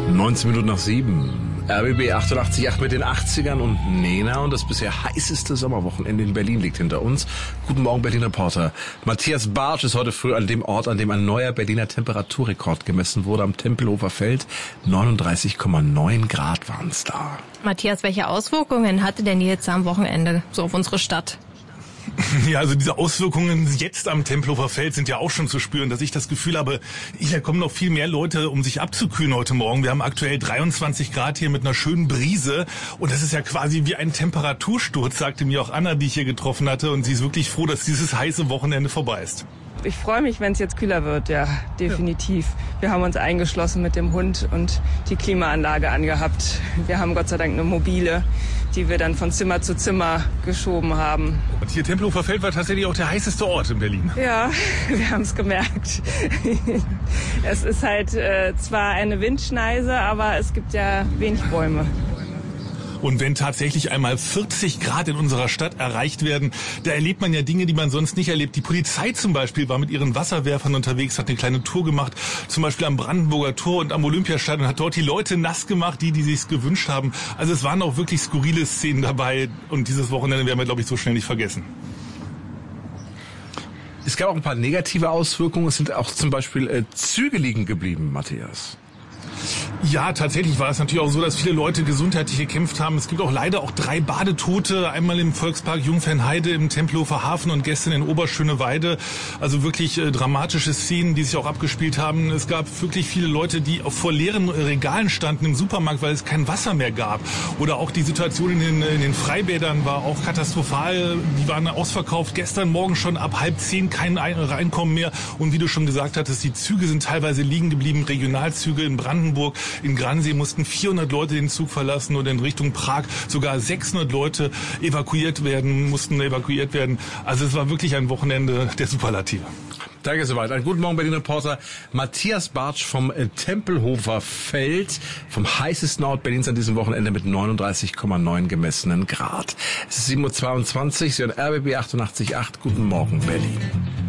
7:19. RBB 88,8 mit den 80ern und Nena, und das bisher heißeste Sommerwochenende in Berlin liegt hinter uns. Guten Morgen, Berliner Reporter. Matthias Bartsch ist heute früh an dem Ort, an dem ein neuer Berliner Temperaturrekord gemessen wurde, am Tempelhofer Feld. 39,9 Grad waren es da. Matthias, welche Auswirkungen hatte denn jetzt am Wochenende so auf unsere Stadt? Ja, also diese Auswirkungen jetzt am Tempelhofer Feld sind ja auch schon zu spüren, dass ich das Gefühl habe, hier kommen noch viel mehr Leute, um sich abzukühlen heute Morgen. Wir haben aktuell 23 Grad hier mit einer schönen Brise und das ist ja quasi wie ein Temperatursturz, sagte mir auch Anna, die ich hier getroffen hatte, und sie ist wirklich froh, dass dieses heiße Wochenende vorbei ist. Ich freue mich, wenn es jetzt kühler wird, ja, definitiv. Wir haben uns eingeschlossen mit dem Hund und die Klimaanlage angehabt. Wir haben Gott sei Dank eine mobile, die wir dann von Zimmer zu Zimmer geschoben haben. Und hier Tempelhofer Feld war tatsächlich auch der heißeste Ort in Berlin. Ja, wir haben es gemerkt. Es ist halt zwar eine Windschneise, aber es gibt ja wenig Bäume. Und wenn tatsächlich einmal 40 Grad in unserer Stadt erreicht werden, da erlebt man ja Dinge, die man sonst nicht erlebt. Die Polizei zum Beispiel war mit ihren Wasserwerfern unterwegs, hat eine kleine Tour gemacht, zum Beispiel am Brandenburger Tor und am Olympiastadion, hat dort die Leute nass gemacht, die sich's gewünscht haben. Also es waren auch wirklich skurrile Szenen dabei, und dieses Wochenende werden wir, glaube ich, so schnell nicht vergessen. Es gab auch ein paar negative Auswirkungen. Es sind auch zum Beispiel Züge liegen geblieben, Matthias. Ja, tatsächlich war es natürlich auch so, dass viele Leute gesundheitlich gekämpft haben. Es gibt auch leider auch 3 Badetote, einmal im Volkspark Jungfernheide, im Tempelhofer Hafen und gestern in Oberschöneweide. Also wirklich dramatische Szenen, die sich auch abgespielt haben. Es gab wirklich viele Leute, die vor leeren Regalen standen im Supermarkt, weil es kein Wasser mehr gab. Oder auch die Situation in den Freibädern war auch katastrophal. Die waren ausverkauft. Gestern Morgen schon ab 9:30 kein Reinkommen mehr. Und wie du schon gesagt hattest, die Züge sind teilweise liegen geblieben. Regionalzüge in Brandenburg, in Gransee mussten 400 Leute den Zug verlassen, und in Richtung Prag sogar 600 Leute mussten evakuiert werden. Also es war wirklich ein Wochenende der Superlative. Danke soweit. Einen guten Morgen, Berliner Reporter Matthias Bartsch vom Tempelhofer Feld, vom heißesten Ort Berlins an diesem Wochenende mit 39,9 gemessenen Grad. Es ist 7:22 Uhr, Sie hören RBB 88,8. Guten Morgen, Berlin.